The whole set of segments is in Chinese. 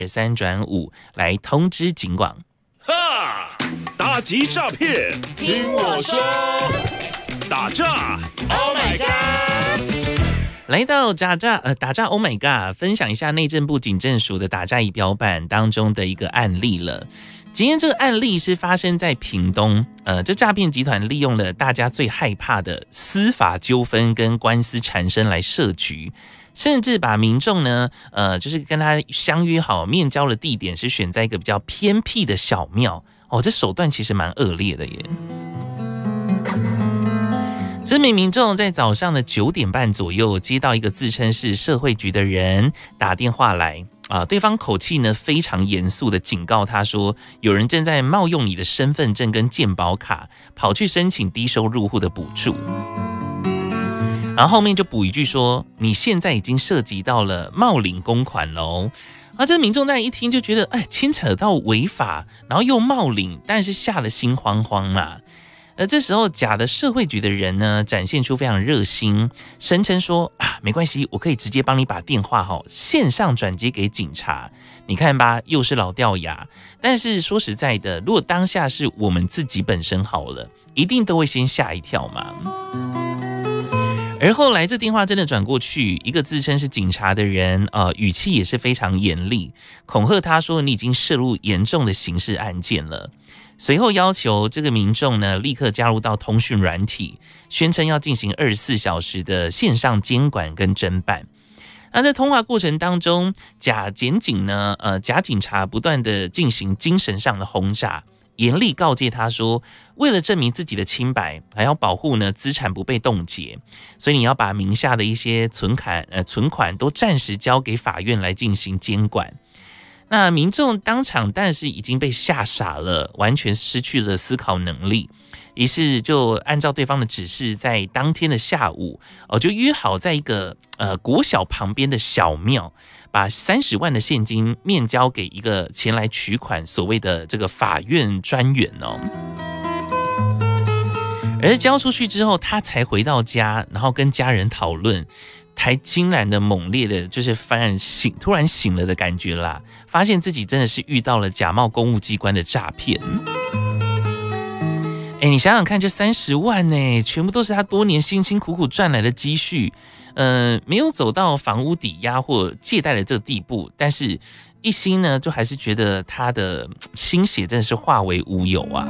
23转5来通知警广。 哈！打击诈骗，听我说，打诈 ，Oh my god！ 来到打诈 ，Oh my god！ 分享一下内政部警政署的打诈仪表板当中的一个案例了。今天这个案例是发生在屏东，这诈骗集团利用了大家最害怕的司法纠纷跟官司缠身来设局。甚至把民众呢，就是跟他相约好面交的地点是选在一个比较偏僻的小庙哦，这手段其实蛮恶劣的耶。这名民众在早上的9点半左右接到一个自称是社会局的人打电话来对方口气呢非常严肃的警告他说，有人正在冒用你的身份证跟健保卡跑去申请低收入户的补助。然后后面就补一句说，你现在已经涉及到了冒领公款喽。这民众大家一听就觉得，牵扯到违法，然后又冒领，当然是吓得心慌慌嘛。而这时候假的社会局的人呢，展现出非常热心，声称说没关系，我可以直接帮你把电话线上转接给警察。你看吧，又是老掉牙。但是说实在的，如果当下是我们自己本身好了，一定都会先吓一跳嘛。而后来这电话真的转过去，一个自称是警察的人，语气也是非常严厉，恐吓他说你已经涉入严重的刑事案件了。随后要求这个民众呢立刻加入到通讯软体，宣称要进行24小时的线上监管跟侦办。那在通话过程当中，假检警呢，假警察不断的进行精神上的轰炸。严厉告诫他说，为了证明自己的清白，还要保护呢资产不被冻结，所以你要把名下的一些存款都暂时交给法院来进行监管。那民众当场但是已经被吓傻了，完全失去了思考能力，于是就按照对方的指示，在当天的下午就约好在一个国小旁边的小庙，把30万的现金面交给一个前来取款所谓的这个法院专员哦。而交出去之后，他才回到家，然后跟家人讨论，才惊然的猛烈的，就是突然醒了的感觉啦，发现自己真的是遇到了假冒公务机关的诈骗。你想想看，这30万呢，全部都是他多年辛辛苦苦赚来的积蓄，没有走到房屋抵押或借贷的这个地步，但是一心呢，就还是觉得他的心血真的是化为乌有啊。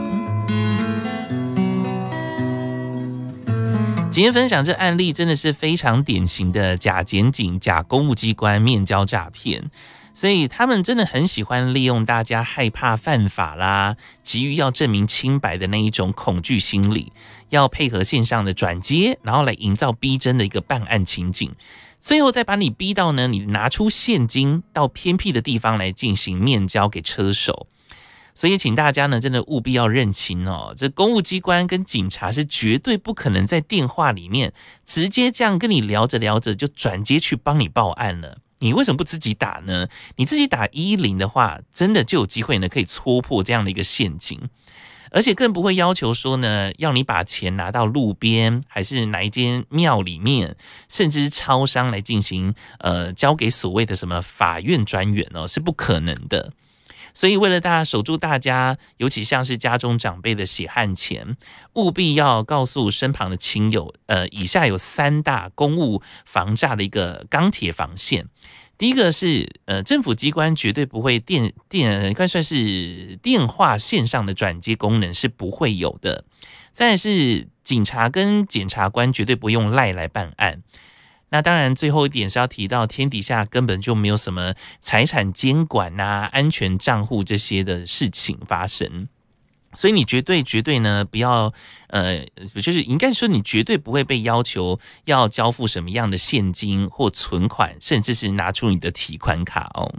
今天分享这案例真的是非常典型的假检警、假公务机关面交诈骗，所以他们真的很喜欢利用大家害怕犯法啦，急于要证明清白的那一种恐惧心理，要配合线上的转接，然后来营造逼真的一个办案情景，最后再把你逼到呢，你拿出现金到偏僻的地方来进行面交给车手。所以请大家呢，真的务必要认清哦，这公务机关跟警察是绝对不可能在电话里面直接这样跟你聊着聊着就转接去帮你报案了。你为什么不自己打呢？你自己打110的话，真的就有机会呢可以戳破这样的一个陷阱，而且更不会要求说呢，要你把钱拿到路边，还是哪一间庙里面，甚至是超商来进行交给所谓的什么法院专员哦，是不可能的。所以为了守住大家，尤其像是家中长辈的血汗钱，务必要告诉身旁的亲友，以下有3大公务防诈的一个钢铁防线。第一个是政府机关绝对不会应该算是电话线上的转接功能是不会有的。再来是警察跟检察官绝对不用赖来办案。那当然最后一点是要提到，天底下根本就没有什么财产监管啊、安全账户这些的事情发生，所以你绝对呢不要就是应该说你绝对不会被要求要交付什么样的现金或存款，甚至是拿出你的提款卡哦。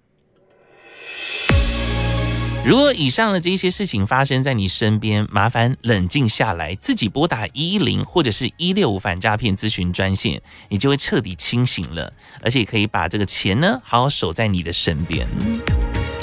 如果以上的这些事情发生在你身边，麻烦冷静下来，自己拨打110或者是165反诈骗咨询专线，你就会彻底清醒了，而且可以把这个钱呢好好守在你的身边。